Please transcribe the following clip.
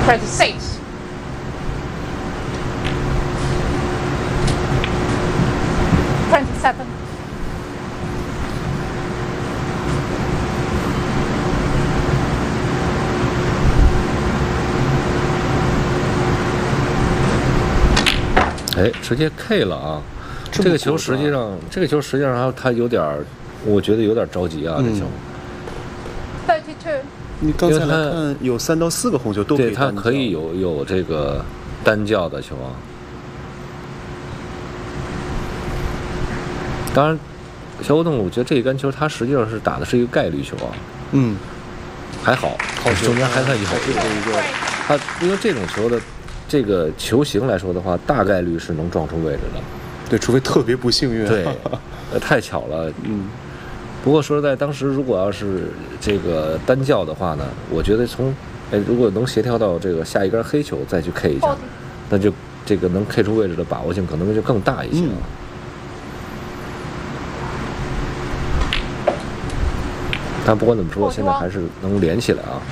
26. 27. 哎，直接 K 了啊！这个球实际上他有点，我觉得有点着急啊，这球。 32. 你刚才来看有3到4个红球都可以对，他可以有这个单叫的球啊。当然，小活动，我觉得这一杆球他实际上是打的是一个概率球啊。还好，中间还算有一个。他因为这种球的这个球型来说的话，大概率是能撞出位置的。 对，除非特别不幸运。 对，太巧了。不过说实在，当时如果要是这个单叫的话呢，我觉得如果能协调到这个下一杆黑球再去 K 一下，那就这个能 K 出位置的把握性可能就更大一些了。但不管怎么说，现在还是能连起来啊。